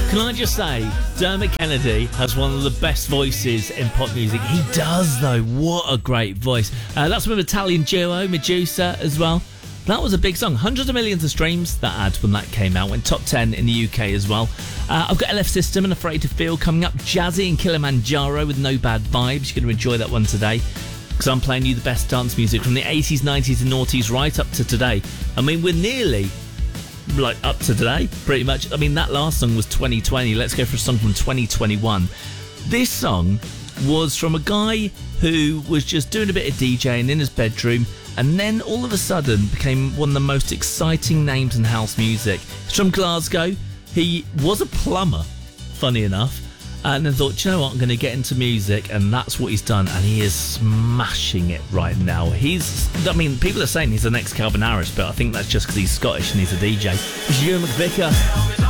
Can I just say, Dermot Kennedy has one of the best voices in pop music. He does, though. What a great voice. That's from an Italian duo, Medusa, as well. That was a big song. Hundreds of millions of streams, that ad, when that came out. Went top 10 in the UK as well. I've got LF System and Afraid to Feel coming up. Jazzy and Kilimanjaro with No Bad Vibes. You're going to enjoy that one today, because I'm playing you the best dance music from the 80s, 90s and noughties right up to today. I mean, we're nearly up to today, pretty much. I mean, that last song was 2020. Let's go for a song from 2021. This song was from a guy who was just doing a bit of DJing in his bedroom, and then all of a sudden became one of the most exciting names in house music. He's from Glasgow. He was a plumber, funny enough, and then thought, you know what, I'm going to get into music, and that's what he's done, and he is smashing it right now. People are saying he's the next Calvin Harris, but I think that's just because he's Scottish and he's a DJ. It's Ewan McVicker.